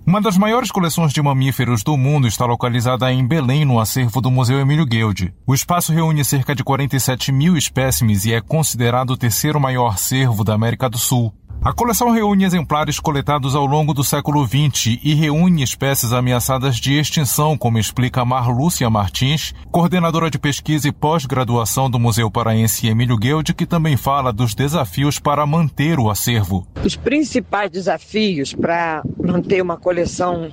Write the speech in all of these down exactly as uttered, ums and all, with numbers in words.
Uma das maiores coleções de mamíferos do mundo está localizada em Belém, no acervo do Museu Emílio Gueldi. O espaço reúne cerca de quarenta e sete mil espécimes e é considerado o terceiro maior acervo da América do Sul. A coleção reúne exemplares coletados ao longo do século vinte e reúne espécies ameaçadas de extinção, como explica Marlúcia Martins, coordenadora de pesquisa e pós-graduação do Museu Paraense Emílio Gueldi, que também fala dos desafios para manter o acervo. Os principais desafios para manter uma coleção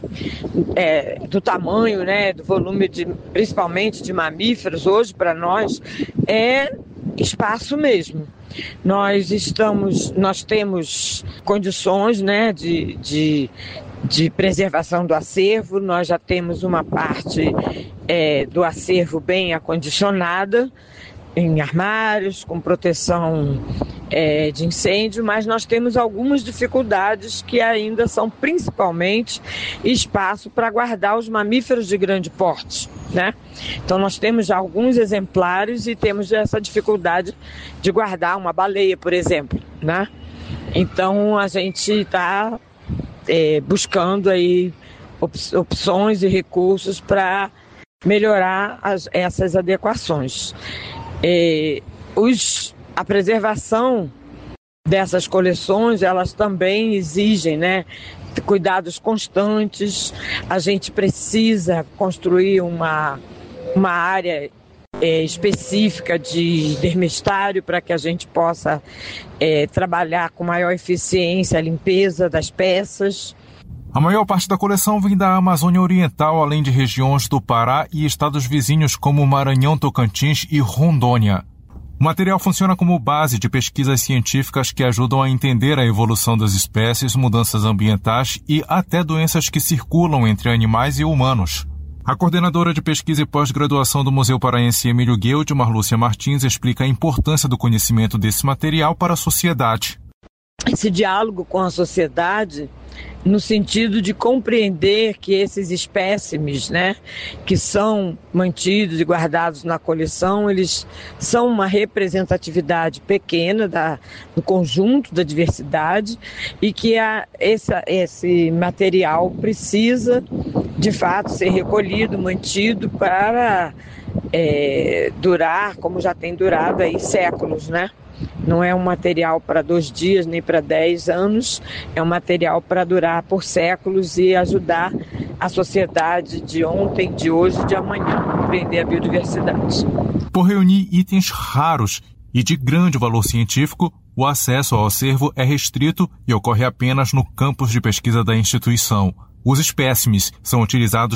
é, do tamanho, né, do volume, de, principalmente de mamíferos, hoje para nós, é espaço mesmo. Nós estamos, nós temos condições, né, de, de, de preservação do acervo. Nós já temos uma parte é, do acervo bem acondicionada, em armários, com proteção é, de incêndio, mas nós temos algumas dificuldades que ainda são principalmente espaço para guardar os mamíferos de grande porte, né? Então nós temos já alguns exemplares e temos essa dificuldade de guardar uma baleia, por exemplo, né? Então a gente está é, buscando aí op- opções e recursos para melhorar as, essas adequações. É, os, a preservação dessas coleções, elas também exigem, né, cuidados constantes. A gente precisa construir uma, uma área é, específica de dermestário para que a gente possa é, trabalhar com maior eficiência a limpeza das peças. A maior parte da coleção vem da Amazônia Oriental, além de regiões do Pará e estados vizinhos como Maranhão, Tocantins e Rondônia. O material funciona como base de pesquisas científicas que ajudam a entender a evolução das espécies, mudanças ambientais e até doenças que circulam entre animais e humanos. A coordenadora de pesquisa e pós-graduação do Museu Paraense Emílio Gueldi, Marlúcia Martins, explica a importância do conhecimento desse material para a sociedade. Esse diálogo com a sociedade, no sentido de compreender que esses espécimes, né, que são mantidos e guardados na coleção, eles são uma representatividade pequena da, do conjunto da diversidade e que a, essa, esse material precisa, de fato, ser recolhido, mantido para é, durar, como já tem durado aí séculos, né? Não é um material para dois dias nem para dez anos, é um material para durar por séculos e ajudar a sociedade de ontem, de hoje e de amanhã a compreender a biodiversidade. Por reunir itens raros e de grande valor científico, o acesso ao acervo é restrito e ocorre apenas no campus de pesquisa da instituição. Os espécimes são utilizados